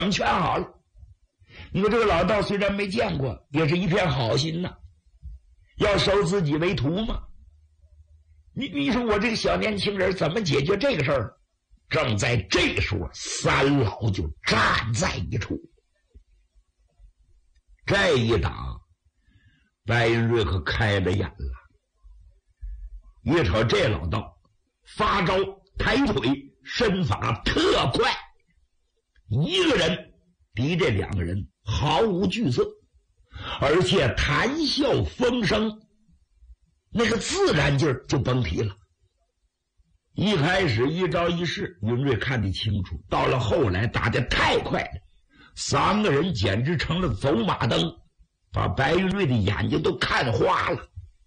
全好了。你说这个老道虽然没见过，也是一片好心呐，要收自己为徒嘛。你说我这个小年轻人怎么解决这个事儿？正在这个时候，三老就站在一处。这一打，白云瑞可开了眼了。一瞅这老道发招抬腿，身法特快，一个人比这两个人毫无惧色，而且谈笑风生，那个自然劲儿就甭提了。一开始一招一式，云瑞看得清楚，到了后来打得太快了，三个人简直成了走马灯，把白云瑞的眼睛都看花了。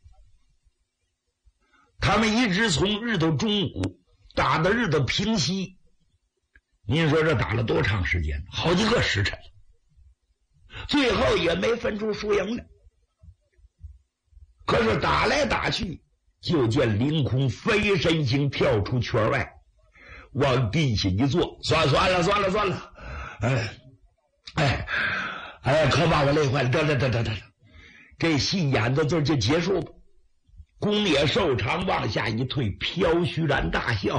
他们一直从日头中午打到日头平西，您说这打了多长时间？好几个时辰了，最后也没分出输赢来。可是打来打去，就见凌空飞身形跳出圈外，往地下一坐，算了，可把我累坏了，得，这戏演到这儿就结束吧。公野寿长往下一退，飘虚然大笑，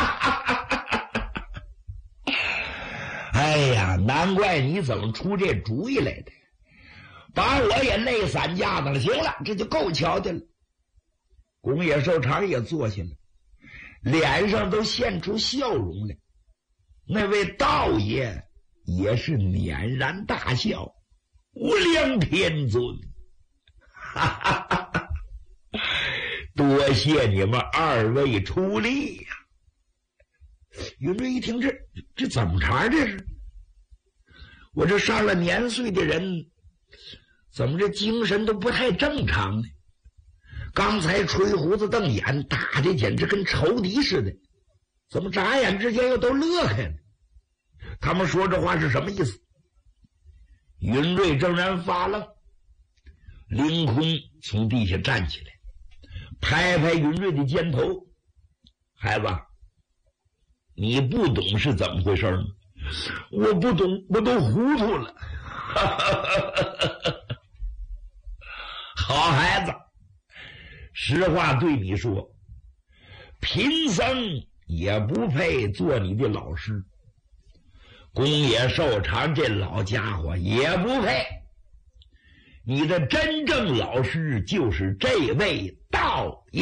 哎呀，难怪你怎么出这主意来的，把我也累散架子了。行了，这就够瞧的了。公野寿长也坐下了，脸上都现出笑容来。那位道爷也是辇然大笑，无量天尊，多谢你们二位出力呀！云瑞一听，这怎么茬？这是我这上了年岁的人，怎么这精神都不太正常呢？刚才吹胡子瞪眼打的简直跟仇敌似的，怎么眨眼之间又都乐开了？他们说这话是什么意思？云瑞正然发愣，凌空从地下站起来，拍拍云瑞的肩头，孩子，你不懂是怎么回事吗？我不懂，我都糊涂了。好孩子，实话对你说，贫僧也不配做你的老师，公野寿长这老家伙也不配，你的真正老师就是这位道爷。